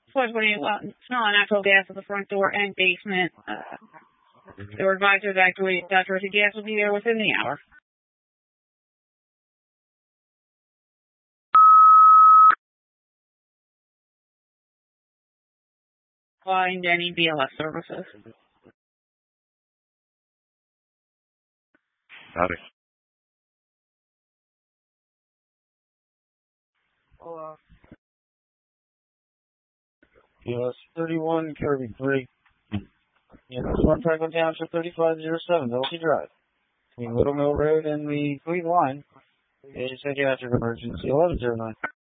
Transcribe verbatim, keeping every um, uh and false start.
four twenty, well, smell of natural gas at the front door and basement. Uh, they were advised to evacuate. Saturated gas will be there within the hour. Find any B L S services. Howdy. Hello. B L S thirty-one, Kirby three. Yeah, this one Franklin Township thirty-five oh seven, Dulcie Drive. Between Little Mill Road and the Fleet Line. It is psychiatric emergency eleven oh nine.